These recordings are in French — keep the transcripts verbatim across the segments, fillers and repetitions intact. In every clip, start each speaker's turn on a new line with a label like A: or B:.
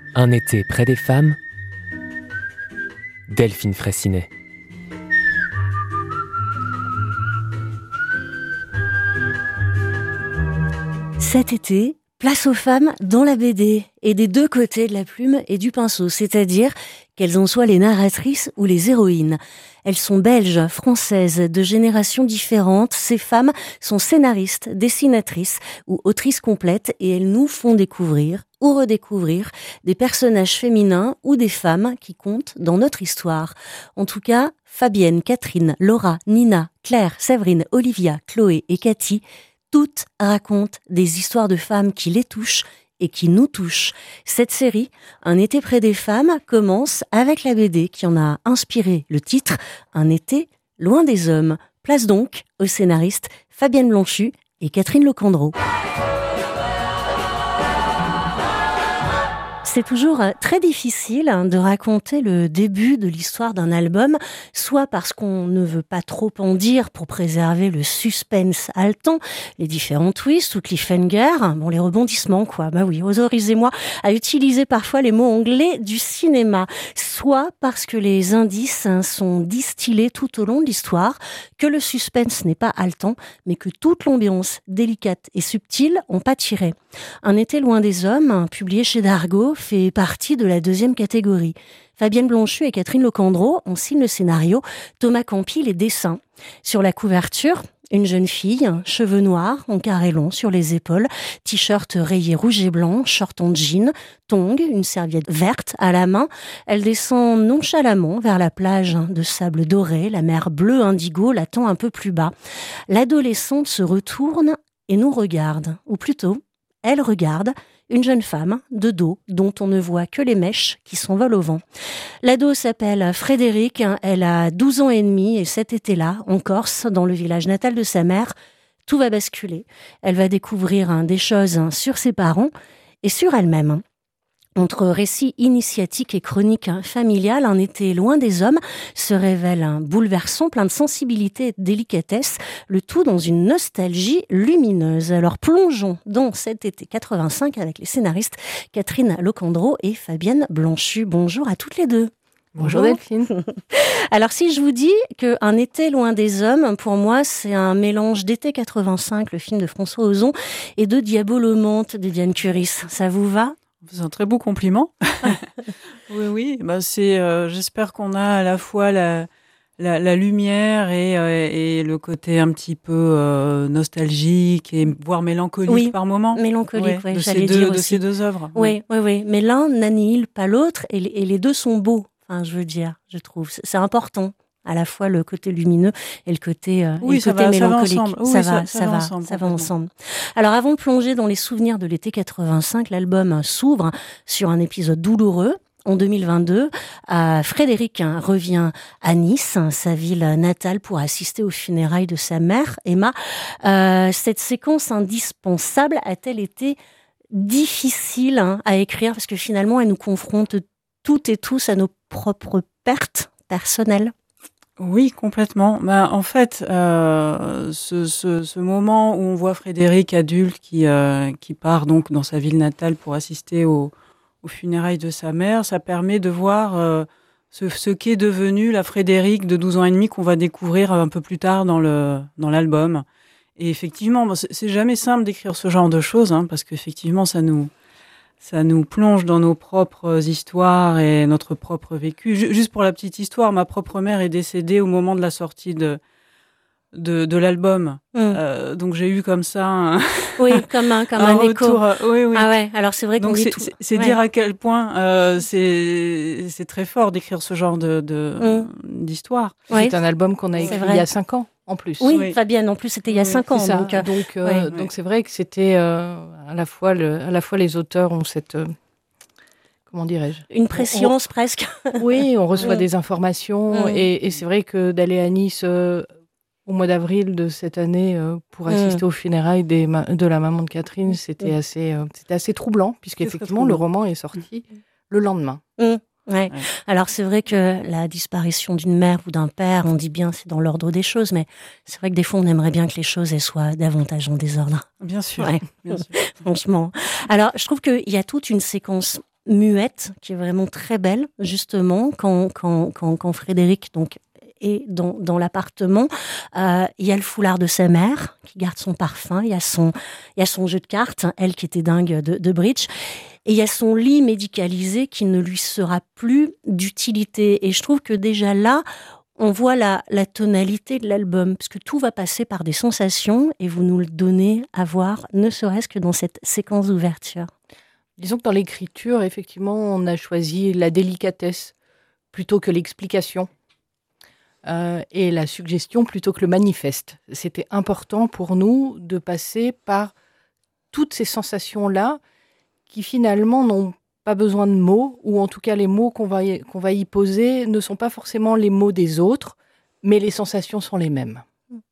A: Un été près des femmes, Delphine Fraissinet.
B: Cet été, place aux femmes dans la B D, et des deux côtés de la plume et du pinceau, c'est-à-dire qu'elles en soient les narratrices ou les héroïnes. Elles sont belges, françaises, de générations différentes. Ces femmes sont scénaristes, dessinatrices ou autrices complètes, et elles nous font découvrir ou redécouvrir des personnages féminins ou des femmes qui comptent dans notre histoire. En tout cas, Fabienne, Catherine, Laura, Nina, Claire, Séverine, Olivia, Chloé et Cathy, toutes racontent des histoires de femmes qui les touchent et qui nous touchent. Cette série, Un été près des femmes, commence avec la B D qui en a inspiré le titre, Un été loin des hommes. Place donc aux scénaristes Fabienne Blanchu et Catherine Lecandreau. C'est toujours très difficile de raconter le début de l'histoire d'un album, soit parce qu'on ne veut pas trop en dire pour préserver le suspense haletant, les différents twists ou cliffhangers, bon, les rebondissements, quoi. Bah oui, autorisez-moi à utiliser parfois les mots anglais du cinéma, soit parce que les indices sont distillés tout au long de l'histoire, que le suspense n'est pas haletant, mais que toute l'ambiance délicate et subtile en pâtirait. Un été loin des hommes, publié chez Dargaud, fait partie de la deuxième catégorie. Fabienne Blanchu et Catherine Lecandreau en signent le scénario, Thomas Campi les dessins. Sur la couverture, une jeune fille, cheveux noirs, en carré long sur les épaules, t-shirt rayé rouge et blanc, short en jean, tongs, une serviette verte à la main. Elle descend nonchalamment vers la plage de sable doré, la mer bleue indigo l'attend un peu plus bas. L'adolescente se retourne et nous regarde, ou plutôt, elle regarde une jeune femme de dos dont on ne voit que les mèches qui s'envolent au vent. L'ado s'appelle Frédéric, elle a douze ans et demi et cet été-là, en Corse, dans le village natal de sa mère, tout va basculer. Elle va découvrir des choses sur ses parents et sur elle-même. Entre récits initiatiques et chroniques familiales, Un été loin des hommes se révèle un bouleversant, plein de sensibilité et de délicatesse, le tout dans une nostalgie lumineuse. Alors plongeons dans cet été quatre-vingt-cinq avec les scénaristes Catherine Lecandreau et Fabienne Blanchu. Bonjour à toutes les deux.
C: Bonjour Delphine.
B: Alors si je vous dis que Un été loin des hommes, pour moi c'est un mélange d'Été quatre-vingt-cinq, le film de François Ozon, et de Diabolomante de Diane Curis, ça vous va ?
C: C'est un très beau compliment. oui, oui. Bah, c'est, euh, j'espère qu'on a à la fois la, la, la lumière et, euh, et le côté un petit peu euh, nostalgique et voire mélancolique
B: oui,
C: par moments.
B: Mélancolique,
C: ouais,
B: oui,
C: de
B: j'allais
C: ces deux,
B: dire
C: de
B: aussi.
C: ces deux œuvres.
B: Oui, oui, oui. Mais l'un n'annihile pas l'autre et, et les deux sont beaux. Enfin, je veux dire, je trouve, c'est, c'est important. À la fois le côté lumineux et le côté, euh,
C: oui,
B: et le côté
C: va,
B: mélancolique.
C: Ça va ensemble.
B: Ça,
C: oui,
B: va,
C: ça,
B: ça,
C: ça
B: va,
C: va ensemble.
B: Ça va ensemble. Alors, avant de plonger dans les souvenirs de l'été quatre-vingt-cinq, l'album s'ouvre sur un épisode douloureux. En deux mille vingt-deux, euh, Frédéric hein, revient à Nice, hein, sa ville natale, pour assister aux funérailles de sa mère, Emma. Euh, cette séquence indispensable a-t-elle été difficile hein, à écrire parce que finalement, elle nous confronte toutes et tous à nos propres pertes personnelles?
C: Oui, complètement. Ben, en fait, euh, ce, ce, ce moment où on voit Frédéric adulte qui, euh, qui part donc dans sa ville natale pour assister au, aux funérailles de sa mère, ça permet de voir euh, ce, ce qu'est devenu la Frédéric de douze ans et demi qu'on va découvrir un peu plus tard dans, le, dans l'album. Et effectivement, bon, c'est, c'est jamais simple d'écrire ce genre de choses, hein, parce qu'effectivement, ça nous... Ça nous plonge dans nos propres histoires et notre propre vécu. Juste pour la petite histoire, ma propre mère est décédée au moment de la sortie de, de, de l'album. Mmh. Euh, donc j'ai eu comme ça un,
B: oui, comme un, comme
C: un,
B: un
C: retour.
B: écho.
C: Oui, oui.
B: Ah ouais, alors c'est vrai qu'on
C: donc
B: dit
C: c'est,
B: tout.
C: C'est, c'est
B: ouais.
C: dire à quel point euh, c'est, c'est très fort d'écrire ce genre de, de, mmh. d'histoire.
D: Oui. C'est un album qu'on a écrit il y a cinq ans. En plus.
B: Oui, oui, Fabienne, en plus, c'était il y a cinq ans.
D: Ça.
B: Donc, euh,
D: donc, euh,
B: oui.
D: donc c'est vrai que c'était euh, à la fois le, à la fois les auteurs ont cette, euh, comment dirais-je,
B: une préscience
D: on,
B: presque.
D: Oui, on reçoit
B: oui.
D: des informations
B: mmh.
D: et, et c'est vrai que d'aller à Nice euh, au mois d'avril de cette année euh, pour assister mmh. aux funérailles des ma- de la maman de Catherine, c'était mmh. assez, euh, c'était assez troublant puisqu'effectivement le roman est sorti mmh. le lendemain.
B: Mmh. Ouais. ouais. Alors c'est vrai que la disparition d'une mère ou d'un père, on dit bien c'est dans l'ordre des choses, mais c'est vrai que des fois on aimerait bien que les choses elles soient davantage en désordre.
C: Bien sûr.
B: Ouais.
C: Bien sûr.
B: Franchement. Alors je trouve qu'il y a toute une séquence muette qui est vraiment très belle, justement, quand, quand, quand, quand Frédéric donc, est dans, dans l'appartement. Euh, il y a le foulard de sa mère qui garde son parfum, il y a son, il y a son jeu de cartes, elle qui était dingue de, de bridge, et il y a son lit médicalisé qui ne lui sera plus d'utilité. Et je trouve que déjà là, on voit la, la tonalité de l'album, parce que tout va passer par des sensations, et vous nous le donnez à voir, ne serait-ce que dans cette séquence d'ouverture.
D: Disons que dans l'écriture, effectivement, on a choisi la délicatesse plutôt que l'explication, euh, et la suggestion plutôt que le manifeste. C'était important pour nous de passer par toutes ces sensations-là qui finalement n'ont pas besoin de mots, ou en tout cas les mots qu'on va y, qu'on va y poser ne sont pas forcément les mots des autres, mais les sensations sont les mêmes.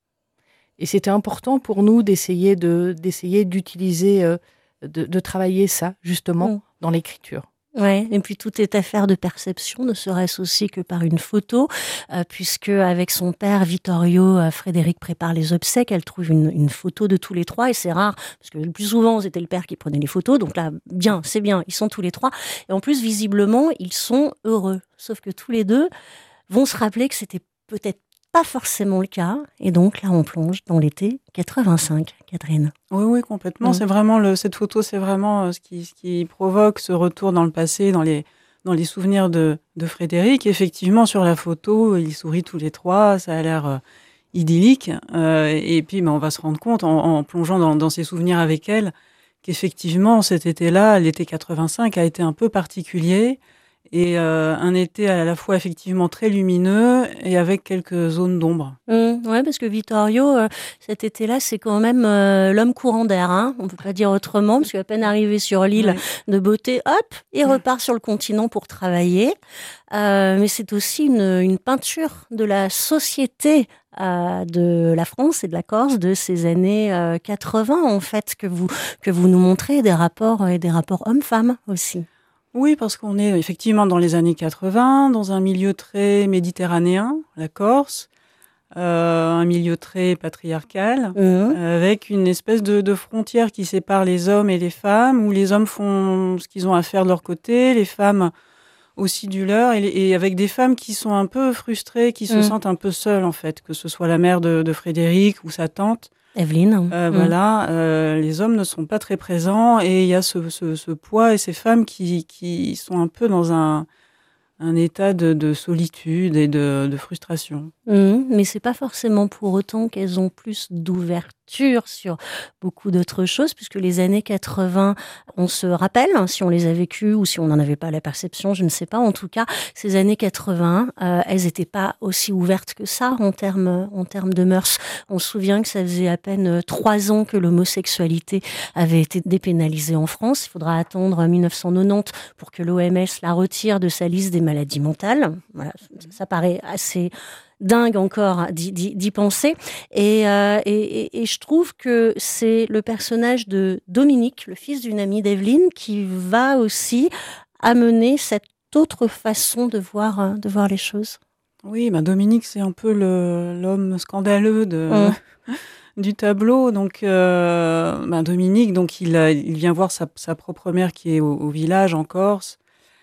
D: Et c'était important pour nous d'essayer, de, d'essayer d'utiliser, euh, de, de travailler ça, justement, mmh. dans l'écriture.
B: Ouais, et puis tout est affaire de perception, ne serait-ce aussi que par une photo, euh, puisque avec son père Vittorio, euh, Frédéric prépare les obsèques, elle trouve une, une photo de tous les trois, et c'est rare, parce que le plus souvent c'était le père qui prenait les photos, donc là, bien, c'est bien, ils sont tous les trois, et en plus, visiblement, ils sont heureux, sauf que tous les deux vont se rappeler que c'était peut-être pas forcément le cas, et donc là on plonge dans l'été quatre-vingt-cinq, Catherine.
C: Oui, oui, complètement. Mmh. C'est vraiment le, cette photo, c'est vraiment euh, ce qui, ce qui provoque ce retour dans le passé, dans les, dans les souvenirs de, de Frédéric. Effectivement, sur la photo, ils sourient tous les trois, ça a l'air euh, idyllique. Euh, et puis, ben, on va se rendre compte, en, en plongeant dans, dans ses souvenirs avec elle, qu'effectivement, cet été-là, l'été quatre-vingt-cinq, a été un peu particulier. Et euh, un été à la fois effectivement très lumineux et avec quelques zones d'ombre.
B: Mmh, ouais, parce que Vittorio, euh, cet été-là, c'est quand même euh, l'homme courant d'air. Hein, on ne peut pas dire autrement, parce qu'à peine arrivé sur l'île ouais. de beauté, hop, il repart sur le continent pour travailler. Euh, mais c'est aussi une, une peinture de la société euh, de la France et de la Corse de ces années euh, quatre-vingts, en fait, que vous, que vous nous montrez, des rapports, et des rapports hommes-femmes aussi.
C: Oui, parce qu'on est effectivement dans les années quatre-vingts, dans un milieu très méditerranéen, la Corse, euh, un milieu très patriarcal, mmh. euh, avec une espèce de, de frontière qui sépare les hommes et les femmes, où les hommes font ce qu'ils ont à faire de leur côté, les femmes aussi du leur, et, et avec des femmes qui sont un peu frustrées, qui se mmh. sentent un peu seules en fait, que ce soit la mère de, de Frédéric ou sa tante.
B: Evelyne.
C: Euh, mmh. Voilà, euh, les hommes ne sont pas très présents et il y a ce, ce, ce poids et ces femmes qui, qui sont un peu dans un, un état de, de solitude et de, de frustration.
B: Mmh, mais c'est pas forcément pour autant qu'elles ont plus d'ouverture sur beaucoup d'autres choses, puisque les années quatre-vingts, on se rappelle, hein, si on les a vécues ou si on n'en avait pas la perception, je ne sais pas. En tout cas, ces années quatre-vingts, euh, elles n'étaient pas aussi ouvertes que ça en termes, en termes de mœurs. On se souvient que ça faisait à peine trois ans que l'homosexualité avait été dépénalisée en France. Il faudra attendre mille neuf cent quatre-vingt-dix pour que l'O M S la retire de sa liste des maladies mentales. Voilà, ça paraît assez dingue encore d'y, d'y, d'y penser. Et, euh, et, et, et je trouve que c'est le personnage de Dominique, le fils d'une amie d'Evelyne, qui va aussi amener cette autre façon de voir, de voir les choses.
C: Oui, ben Dominique, c'est un peu le, l'homme scandaleux de, mmh. du tableau. Donc, euh, ben Dominique, donc il, a, il vient voir sa, sa propre mère qui est au, au village en Corse.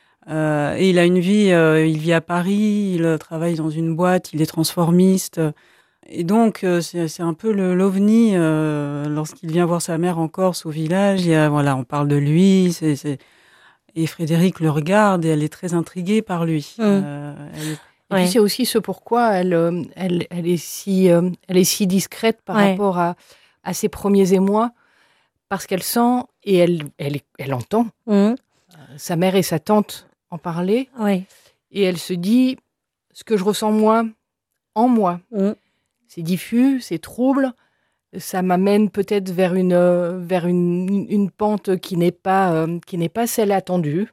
C: Euh, et il a une vie, euh, il vit à Paris, il travaille dans une boîte, il est transformiste. Et donc, euh, c'est, c'est un peu le, l'ovni euh, lorsqu'il vient voir sa mère en Corse au village. Il y a, voilà, on parle de lui. C'est, c'est... Et Frédéric le regarde et elle est très intriguée par lui. Mmh. Euh, elle est...
D: Et ouais. puis c'est aussi ce pourquoi elle, elle, elle, est, si, euh, elle est si discrète par ouais. rapport à, à ses premiers émois, parce qu'elle sent et elle, elle, elle entend mmh. euh, sa mère et sa tante en parler,
B: oui.
D: et elle se dit, ce que je ressens moi, en moi, mmh. c'est diffus, c'est trouble, ça m'amène peut-être vers une, euh, vers une, une pente qui n'est pas, euh, qui n'est pas celle attendue,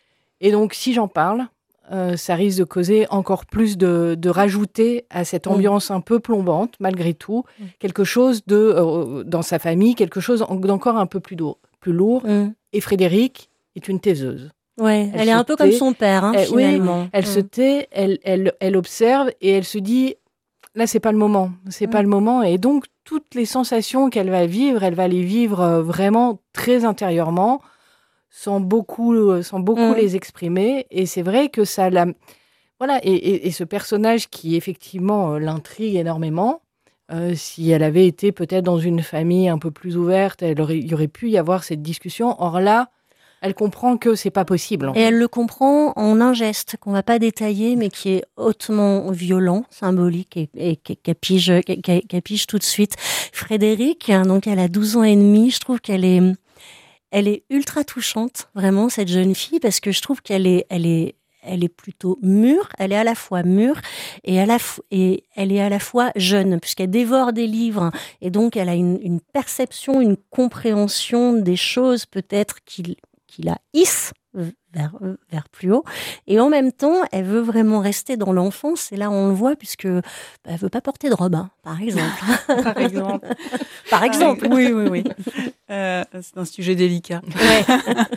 D: et donc si j'en parle, euh, ça risque de causer encore plus de, de rajouter à cette ambiance mmh. un peu plombante, malgré tout, mmh. quelque chose de, euh, dans sa famille, quelque chose d'encore un peu plus lourd, plus lourd. Mmh. Et Frédéric est une taiseuse.
B: Ouais, elle, elle est un peu
D: tait,
B: comme son père, hein,
D: elle,
B: finalement.
D: Oui, elle mmh. se tait, elle, elle, elle observe et elle se dit, là, c'est pas le moment, c'est mmh. pas le moment. Et donc, toutes les sensations qu'elle va vivre, elle va les vivre vraiment très intérieurement, sans beaucoup, euh, sans beaucoup
B: Mm.
D: les exprimer. Et c'est vrai que ça l'a... Voilà, et, et- et ce personnage qui, effectivement, euh, l'intrigue énormément, euh, si elle avait été peut-être dans une famille un peu plus ouverte, elle aurait, il y aurait pu y avoir cette discussion. Or là, elle comprend que c'est pas possible. En
B: Et
D: fait.
B: elle le comprend en un geste qu'on va pas détailler, mais qui est hautement violent, symbolique et, et qui- qu'elle pige, qu'elle- qu'elle- qu'elle pige tout de suite. Frédéric, hein, donc elle a douze ans et demi, je trouve qu'elle est, elle est ultra touchante, vraiment, cette jeune fille, parce que je trouve qu'elle est, elle est, elle est plutôt mûre, elle est à la fois mûre et, à la fo- et elle est à la fois jeune, puisqu'elle dévore des livres, et donc elle a une, une perception, une compréhension des choses peut-être qui, qui la hisse vers, vers plus haut. Et en même temps, elle veut vraiment rester dans l'enfance, et là on le voit, puisque bah, elle veut pas porter de robe, hein, par exemple.
C: Par exemple.
B: Par exemple.
C: Ah, oui, oui, oui. Euh, c'est un sujet délicat.
B: Ouais.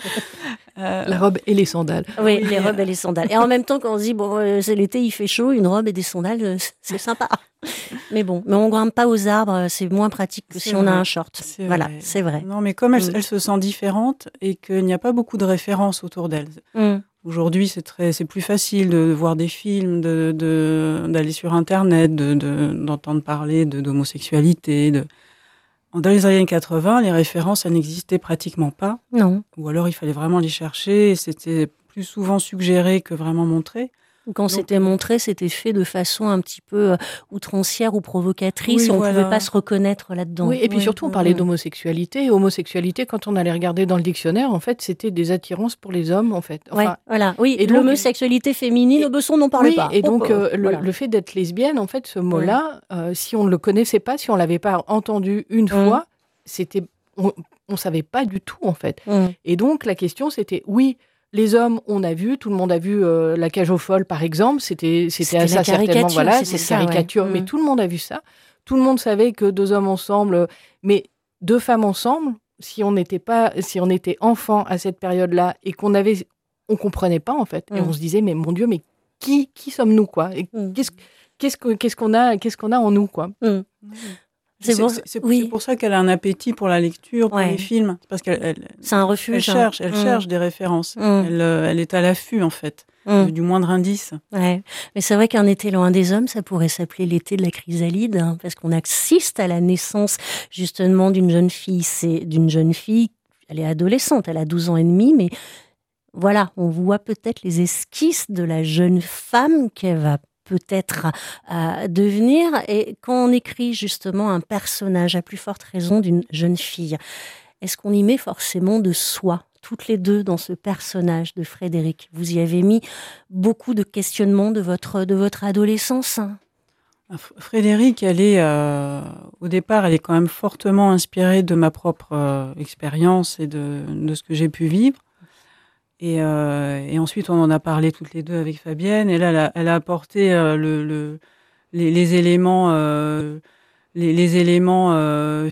C: Euh,
D: La robe et les sandales.
B: Oui,
C: Oui.
B: les robes et les sandales. Et en même temps, quand on se dit, bon, euh, c'est l'été, il fait chaud, une robe et des sandales, euh, c'est sympa. Mais bon, mais on grimpe pas aux arbres, euh, c'est moins pratique que
C: C'est
B: si on a
C: vrai.
B: un short.
C: C'est
B: Voilà,
C: vrai.
B: c'est vrai.
C: Non, mais comme elle,
B: Mm.
C: elle se sent différente et qu'il n'y a pas beaucoup de références autour d'elle.
B: Mm.
C: Aujourd'hui, c'est très, c'est plus facile de voir des films, de, de- d'aller sur Internet, de, de- d'entendre parler de, d'homosexualité. De... Dans les années quatre-vingts, les références, elles n'existaient pratiquement pas.
B: Non.
C: Ou alors, il fallait vraiment les chercher. Et c'était plus souvent suggéré que vraiment montré.
B: Quand
C: Donc-
B: c'était montré, c'était fait de façon un petit peu euh, outrancière ou provocatrice.
C: Oui,
B: on
C: voilà.
B: pouvait pas se reconnaître là-dedans.
D: Oui, et puis
C: Oui,
D: surtout, on
C: oui,
D: parlait
C: oui.
D: d'homosexualité. Et homosexualité, quand on allait regarder dans le dictionnaire, en fait, c'était des attirances pour les hommes, en fait.
B: Ouais,
D: Enfin,
B: voilà. Oui,
D: et
B: et
D: donc-
B: l'homosexualité féminine,
D: et-
B: au Besson, on n'en parlait
D: oui,
B: pas.
D: et donc,
B: Hop,
D: euh, le,
B: voilà.
D: le fait d'être lesbienne, en fait, ce mot-là, euh, si on ne le connaissait pas, si on l'avait pas entendu une
B: Mm.
D: fois, c'était, on ne savait pas du tout, en fait.
B: Mm.
D: Et donc, la question, c'était, oui, les hommes, on a vu, tout le monde a vu euh, La Cage aux folles, par exemple, c'était, c'était,
B: C'était
D: ça,
B: la
D: certainement,
B: caricature,
D: voilà,
B: c'était
D: c'est une
B: ça, ouais.
D: caricature, mais
B: Mm.
D: tout le monde a vu ça. Tout le monde savait que deux hommes ensemble, euh, mais deux femmes ensemble, si on n'était pas, si on était enfant à cette période-là et qu'on avait, on comprenait pas, en fait. Et
B: Mm.
D: on se disait, mais mon Dieu, mais qui, qui sommes-nous, quoi? Et
B: Mm.
D: qu'est-ce, qu'est-ce, que- qu'est-ce qu'on a, qu'est-ce qu'on a en nous, quoi?
B: Mm. C'est
C: C'est,
B: bon.
C: c'est- c'est-
B: Oui.
C: c'est pour ça qu'elle a un appétit pour la lecture, pour
B: Ouais.
C: les films. C'est parce qu'elle elle,
B: C'est un refuge.
C: elle cherche, elle
B: hein. Mm.
C: cherche des références.
B: Mm.
C: Elle, euh, elle est à l'affût, en fait,
B: Mm.
C: du moindre indice.
B: Ouais. Mais c'est vrai qu'un été loin des hommes, ça pourrait s'appeler l'été de la chrysalide, hein, parce qu'on assiste à la naissance justement d'une jeune fille. C'est d'une jeune fille, elle est adolescente, elle a douze ans et demi, mais voilà, on voit peut-être les esquisses de la jeune femme qu'elle va peut-être euh, devenir. Et quand on écrit justement un personnage, à plus forte raison d'une jeune fille, est-ce qu'on y met forcément de soi, toutes les deux, dans ce personnage de Frédéric? Vous y avez mis beaucoup de questionnements de votre, de votre adolescence.
C: F- Frédéric, elle est, euh, au départ, elle est quand même fortement inspirée de ma propre euh, expérience et de, de ce que j'ai pu vivre. Et, euh, et ensuite, on en a parlé toutes les deux avec Fabienne. Et là, elle a, elle a apporté euh, le, le- les, les éléments, euh, les, les éléments euh,